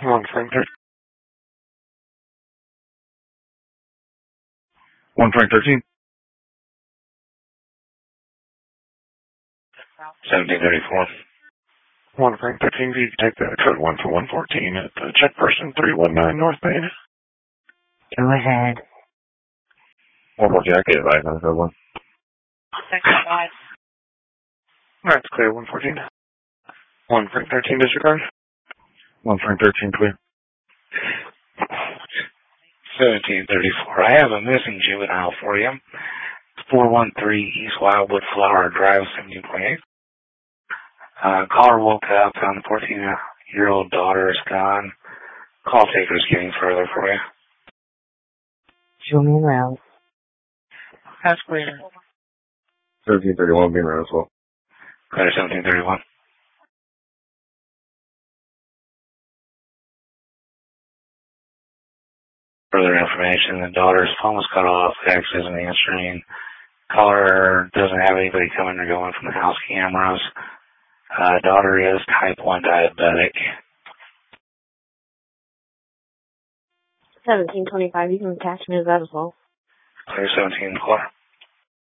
One Frank 13. 1 Frank 13. 1734. 1 Frank 13, you can take that code 1 for 114 at the check person 319 North Main. Go ahead. 114, I can't advise on the one. Alright, it's clear, 114. 1 Frank 13, disregard. 1 Frank 13, clear. 1734. I have a missing juvenile for you. 413 East Wildwood Flower Drive, 1728. Caller woke up, found the 14-year-old daughter is gone. Call taker's getting further for you. Show me around. That's clear. 1731 being around as well. Clear 1731. Further information, the daughter's phone was cut off, fax isn't answering. Caller doesn't have anybody coming or going from the house cameras. Daughter is type 1 diabetic. 1725, you can catch me as that as well. Clear 17 caller.